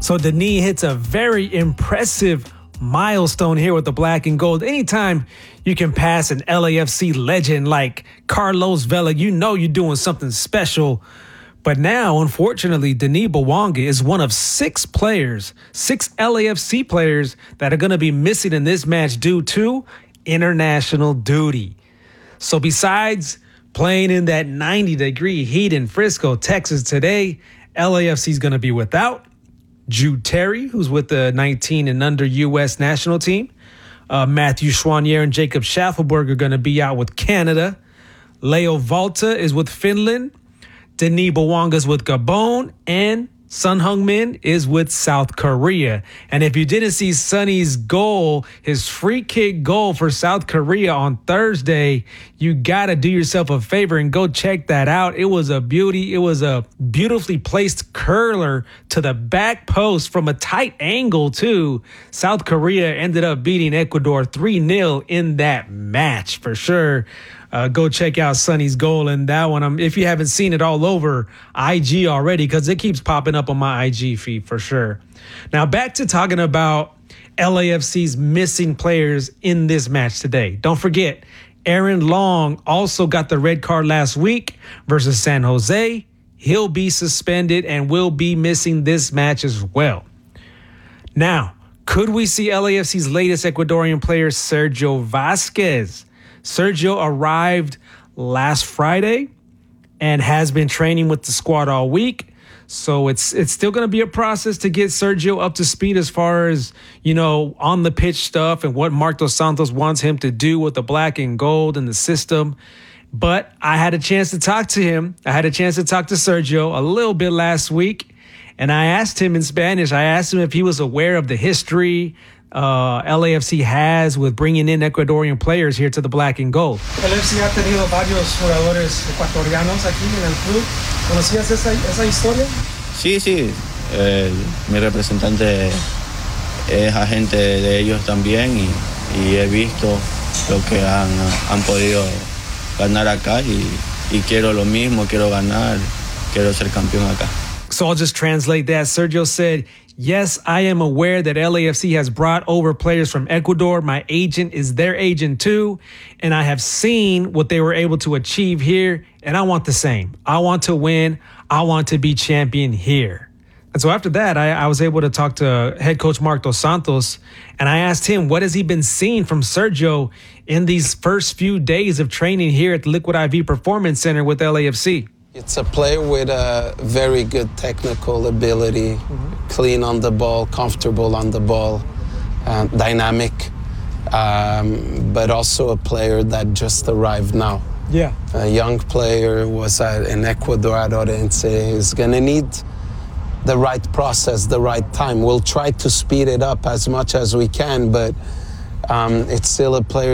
So Denis hits a very impressive milestone here with the black and gold. Anytime you can pass an LAFC legend like Carlos Vela, you know you're doing something special. But now, unfortunately, Denis Bouanga is one of six LAFC players that are going to be missing in this match due to international duty. So besides playing in that 90-degree heat in Frisco, Texas today, LAFC is going to be without Jude Terry, who's with the 19 and under U.S. national team. Matthew Chouanier and Jacob Schaffelberg are going to be out with Canada. Leo Volta is with Finland. Denis Bouanga is with Gabon. And Son Heung-min is with South Korea. And if you didn't see Sonny's goal, his free kick goal for South Korea on Thursday, you got to do yourself a favor and go check that out. It was a beauty. It was a beautifully placed curler to the back post from a tight angle, too. South Korea ended up beating Ecuador 3-0 in that match for sure. Go check out Sonny's goal in that one. If you haven't seen it all over IG already, because it keeps popping up on my IG feed for sure. Now back to talking about LAFC's missing players in this match today. Don't forget, Aaron Long also got the red card last week versus San Jose. He'll be suspended and will be missing this match as well. Now, could we see LAFC's latest Ecuadorian player, Sergio Vasquez? Sergio arrived last Friday and has been training with the squad all week. So it's still going to be a process to get Sergio up to speed as far as, on the pitch stuff and what Marc Dos Santos wants him to do with the black and gold and the system. But I had a chance to talk to him. I had a chance to talk to Sergio a little bit last week. And I asked him in Spanish, if he was aware of the history LAFC has with bringing in Ecuadorian players here to the black and gold. LAFC ha tenido varios jugadores ecuatorianos aquí en el club. ¿Conocías esa historia? Sí. Mi representante es agente de ellos también y he visto lo que han podido ganar acá y quiero lo mismo, quiero ganar, quiero ser campeón acá. So I'll just translate that. Sergio said, yes, I am aware that LAFC has brought over players from Ecuador. My agent is their agent too. And I have seen what they were able to achieve here. And I want the same. I want to win. I want to be champion here. And so after that, I was able to talk to head coach Marc Dos Santos. And I asked him, what has he been seeing from Sergio in these first few days of training here at the Liquid IV Performance Center with LAFC? It's a player with a very good technical ability, clean on the ball, comfortable on the ball, dynamic, but also a player that just arrived now. Yeah. A young player, was in Ecuador at Orense. He's going to need the right process, the right time. We'll try to speed it up as much as we can, but it's still a player